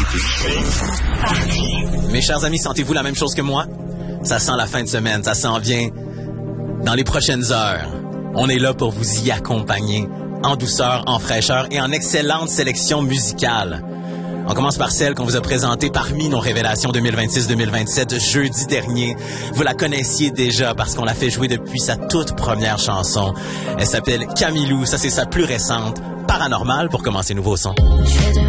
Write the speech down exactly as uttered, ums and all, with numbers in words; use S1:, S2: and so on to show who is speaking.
S1: Mes chers amis, sentez-vous la même chose que moi? Ça sent la fin de semaine, ça s'en vient dans les prochaines heures. On est là pour vous y accompagner en douceur, en fraîcheur et en excellente sélection musicale. On commence par celle qu'on vous a présentée parmi nos révélations deux mille vingt-six deux mille vingt-sept jeudi dernier. Vous la connaissiez déjà parce qu'on l'a fait jouer depuis sa toute première chanson. Elle s'appelle Camilou, ça c'est sa plus récente, Paranormal, pour commencer nouveau son.